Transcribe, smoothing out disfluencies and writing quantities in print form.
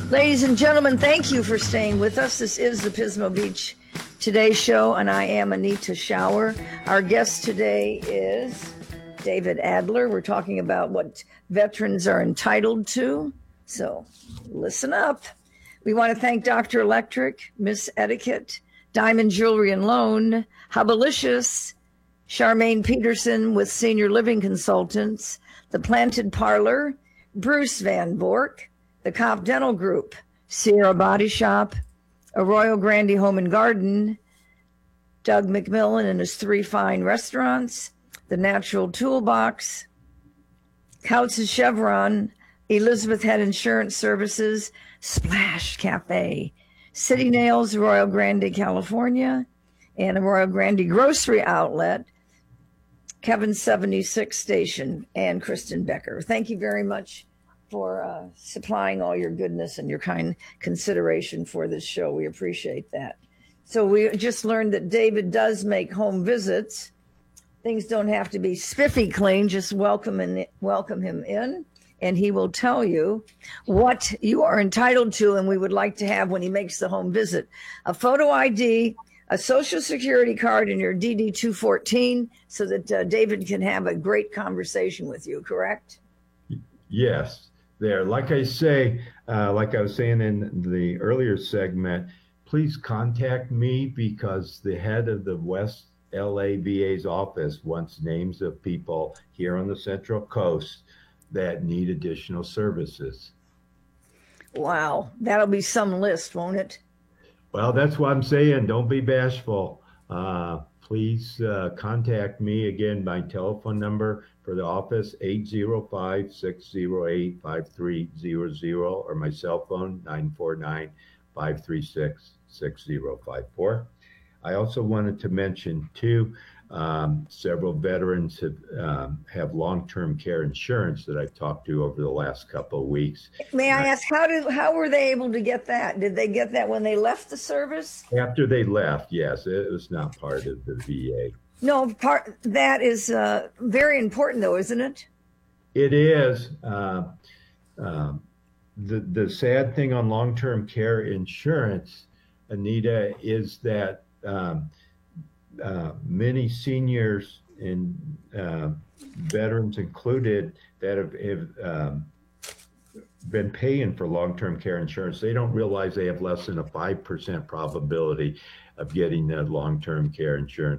Ladies and gentlemen, thank you for staying with us. This is the Pismo Beach Today Show, and I am Anita Shower. Our guest today is David Adler. We're talking about what veterans are entitled to, so listen up. We want to thank Dr. Electric, Miss Etiquette, Diamond Jewelry and Loan, Hubbalicious, Charmaine Peterson with Senior Living Consultants, The Planted Parlor, Bruce Van Bork, the Cop Dental Group, Sierra Body Shop, Arroyo Grande Home and Garden, Doug McMillan and his 3 fine restaurants, The Natural Toolbox, Couch's Chevron, Elizabeth Head Insurance Services, Splash Cafe, City Nails, Arroyo Grande, California, and Arroyo Grande Grocery Outlet, Kevin 76 Station, and Kristen Becker. Thank you very much for supplying all your goodness and your kind consideration for this show. We appreciate that. So we just learned that David does make home visits. Things don't have to be spiffy clean. Just welcome him in, and he will tell you what you are entitled to and we would like to have when he makes the home visit. A photo ID, a Social Security card, and your DD-214 so that David can have a great conversation with you, correct? Yes. There, like I say, like I was saying in the earlier segment, please contact me because the head of the West LA VA's office wants names of people here on the Central Coast that need additional services. Wow, that'll be some list, won't it? Well, that's what I'm saying. Don't be bashful. Please contact me. Again, my telephone number for the office, 805-608-5300, or my cell phone, 949-536-6054. I also wanted to mention, too, several veterans have long-term care insurance that I've talked to over the last couple of weeks. May I ask, how were they able to get that? Did they get that when they left the service? After they left, yes. It was not part of the VA. No, that is very important, though, isn't it? It is. The sad thing on long-term care insurance, Anita, is that many seniors and veterans included that have been paying for long-term care insurance, they don't realize they have less than a 5% probability of getting that long-term care insurance.